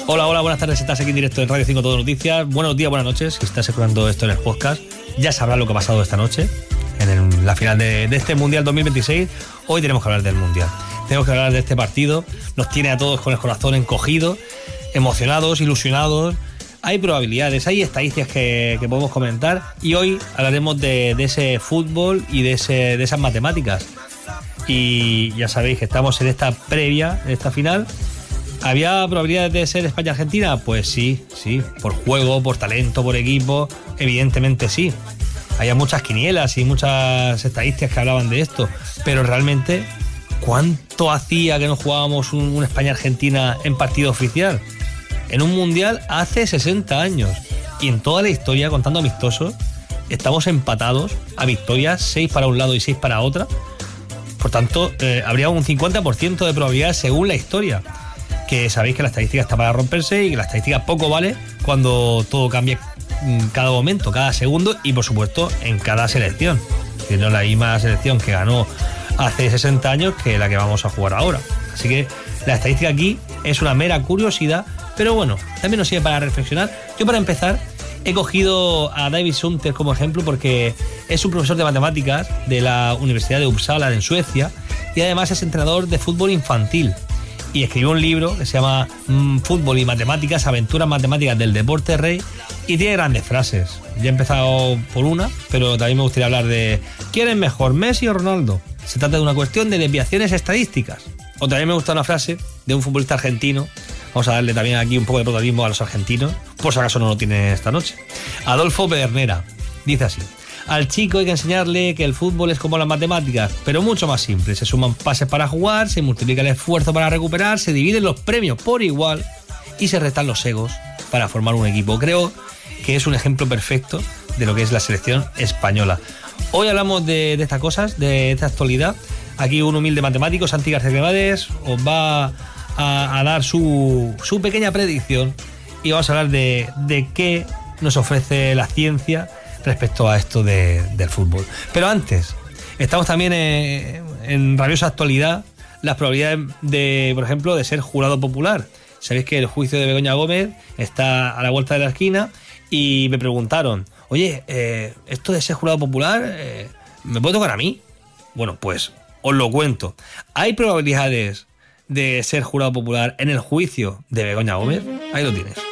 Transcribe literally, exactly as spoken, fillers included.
Hola, hola, buenas tardes. Estás aquí en directo en Radio cinco Todo Noticias. Buenos días, buenas noches. Si estás escuchando esto en el podcast, ya sabrás lo que ha pasado esta noche en el, la final de, de este Mundial dos mil veintiséis. Hoy tenemos que hablar del Mundial. Tenemos que hablar de este partido. Nos tiene a todos con el corazón encogido, emocionados, ilusionados. Hay probabilidades, hay estadísticas que, que podemos comentar. Y hoy hablaremos de, de ese fútbol y de, ese, de esas matemáticas. Y ya sabéis que estamos en esta previa, en esta final. ¿Había probabilidades de ser España-Argentina? Pues sí, sí, por juego, por talento, por equipo, evidentemente sí. Había muchas quinielas y muchas estadísticas que hablaban de esto, pero realmente, ¿cuánto hacía que no jugábamos un, un España-Argentina en partido oficial? En un Mundial hace sesenta años, y en toda la historia, contando amistosos, estamos empatados a victorias, seis para un lado y seis para otra. Por tanto, eh, habría un cincuenta por ciento de probabilidades según la historia. Que sabéis que la estadística está para romperse y que la estadística poco vale cuando todo cambia en cada momento, cada segundo y por supuesto en cada selección. Que no es la misma selección que ganó hace sesenta años que la que vamos a jugar ahora. Así que la estadística aquí es una mera curiosidad, pero bueno, también nos sirve para reflexionar. Yo para empezar he cogido a David Sunter como ejemplo porque es un profesor de matemáticas de la Universidad de Uppsala en Suecia y además es entrenador de fútbol infantil. Y escribió un libro que se llama mmm, Fútbol y Matemáticas, Aventuras Matemáticas del Deporte Rey, y tiene grandes frases. Ya he empezado por una, pero también me gustaría hablar de ¿quién es mejor, Messi o Ronaldo? Se trata de una cuestión de desviaciones estadísticas. O también me gusta una frase de un futbolista argentino. Vamos a darle también aquí un poco de protagonismo a los argentinos, por si acaso no lo tiene esta noche. Adolfo Pedernera dice así: al chico hay que enseñarle que el fútbol es como las matemáticas, pero mucho más simple. Se suman pases para jugar, se multiplica el esfuerzo para recuperar, se dividen los premios por igual y se restan los egos para formar un equipo. Creo que es un ejemplo perfecto de lo que es la selección española. Hoy hablamos de, de estas cosas, de esta actualidad. Aquí un humilde matemático, Santi García Cremades, os va a, a dar su, su pequeña predicción y vamos a hablar de, de qué nos ofrece la ciencia respecto a esto de, del fútbol. Pero antes, estamos también en, en rabiosa actualidad las probabilidades de, por ejemplo, de ser jurado popular. Sabéis que el juicio de Begoña Gómez está a la vuelta de la esquina y me preguntaron, oye, eh, esto de ser jurado popular, eh, ¿me puede tocar a mí? Bueno, pues os lo cuento. ¿Hay probabilidades de ser jurado popular en el juicio de Begoña Gómez? Ahí lo tienes.